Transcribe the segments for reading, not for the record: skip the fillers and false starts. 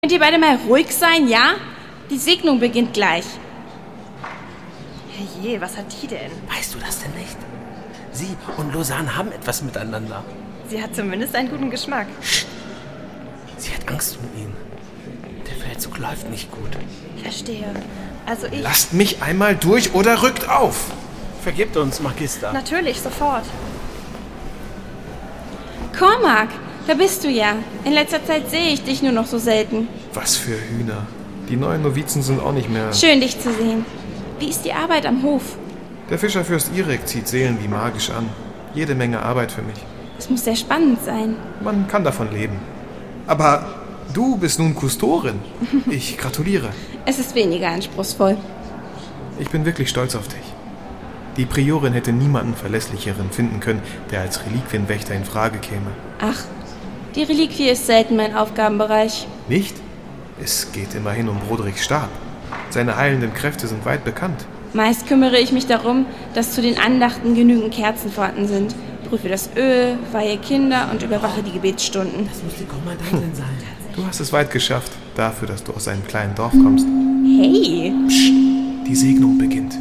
Könnt ihr beide mal ruhig sein, ja? Die Segnung beginnt gleich. Herrje, was hat die denn? Weißt du das denn nicht? Sie und Lausanne haben etwas miteinander. Sie hat zumindest einen guten Geschmack. Psst. Sie hat Angst um ihn. Der Feldzug läuft nicht gut. Verstehe. Also ich... Lasst mich einmal durch oder rückt auf! Vergibt uns, Magister. Natürlich, sofort. Cormac, da bist du ja. In letzter Zeit sehe ich dich nur noch so selten. Was für Hühner. Die neuen Novizen sind auch nicht mehr... Schön, dich zu sehen. Wie ist die Arbeit am Hof? Der Fischerfürst Irek zieht Seelen wie magisch an. Jede Menge Arbeit für mich. Es muss sehr spannend sein. Man kann davon leben. Aber du bist nun Kustorin. Ich gratuliere. Es ist weniger anspruchsvoll. Ich bin wirklich stolz auf dich. Die Priorin hätte niemanden Verlässlicheren finden können, der als Reliquienwächter in Frage käme. Ach, die Reliquie ist selten mein Aufgabenbereich. Nicht? Es geht immerhin um Broderiks Stab. Seine heilenden Kräfte sind weit bekannt. Meist kümmere ich mich darum, dass zu den Andachten genügend Kerzen vorhanden sind. Prüfe das Öl, weihe Kinder und überwache die Gebetsstunden. Das muss die Kommandantin sein. Du hast es weit geschafft, dafür, dass du aus einem kleinen Dorf kommst. Hey! Psst, die Segnung beginnt.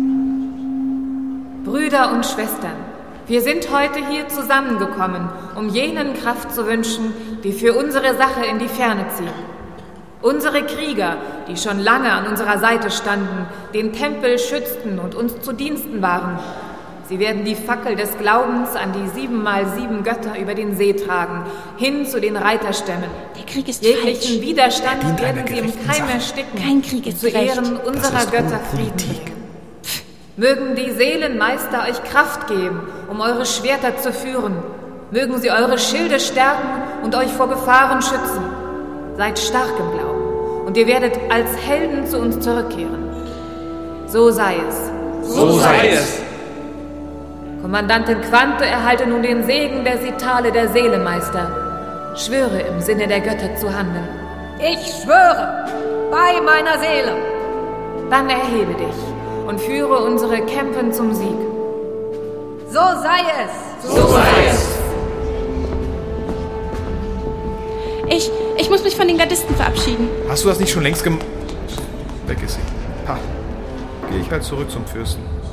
Brüder und Schwestern, wir sind heute hier zusammengekommen, um jenen Kraft zu wünschen, die für unsere Sache in die Ferne ziehen. Unsere Krieger, die schon lange an unserer Seite standen, den Tempel schützten und uns zu Diensten waren. Sie werden die Fackel des Glaubens an die 7x7 Götter über den See tragen, hin zu den Reiterstämmen. Der Krieg ist Jeglichen falsch. Widerstand werden sie im Keim ersticken. Kein Krieg ist zu recht. Ehren unserer Götter Frieden bringen. Mögen die Seelenmeister euch Kraft geben, um eure Schwerter zu führen. Mögen sie eure Schilde stärken und euch vor Gefahren schützen. Seid stark im Glauben, und ihr werdet als Helden zu uns zurückkehren. So sei es. So sei es. Kommandantin Quante erhalte nun den Segen der Sitale der Seelemeister. Schwöre im Sinne der Götter zu handeln. Ich schwöre, bei meiner Seele. Dann erhebe dich und führe unsere Kämpfen zum Sieg. So sei es. So sei es. Ich muss mich von den Gardisten verabschieden. Hast du das nicht schon längst gemacht? Weg ist sie. Ha. Gehe ich halt zurück zum Fürsten.